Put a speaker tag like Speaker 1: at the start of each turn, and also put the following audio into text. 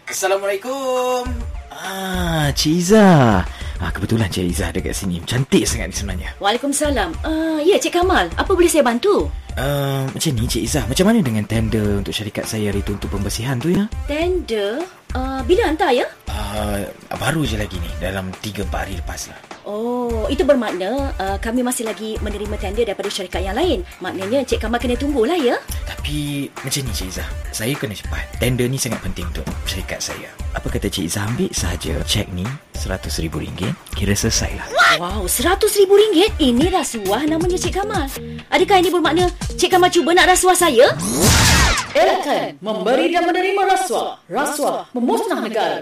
Speaker 1: Assalamualaikum.
Speaker 2: Cik Izzah. Kebetulan Cik Izzah ada kat sini. Cantik sangat ni sebenarnya.
Speaker 3: Waalaikumsalam. Ya, Cik Kamal. Apa boleh saya bantu?
Speaker 2: Macam ni Cik Izzah, macam mana dengan tender untuk syarikat saya hari tu untuk pembersihan tu ya?
Speaker 3: Tender? Bila hantar ya?
Speaker 2: Baru je lagi ni, dalam 3-4 hari lepas lah.
Speaker 3: Oh, itu bermakna kami masih lagi menerima tender daripada syarikat yang lain. Maknanya Cik Kamal kena tunggulah ya.
Speaker 2: Tapi macam ni Cik Izzah, saya kena cepat. Tender ni sangat penting untuk syarikat saya. Apa kata Cik Izzah ambil sahaja cek ni RM100,000, kira selesai lah.
Speaker 3: Wow, RM100,000? Ini rasuah namanya Cik Kamal. Adakah ini bermakna Cik Kamal cuba nak rasuah saya?
Speaker 4: Elakkan memberi dan menerima rasuah. Rasuah memusnah negara.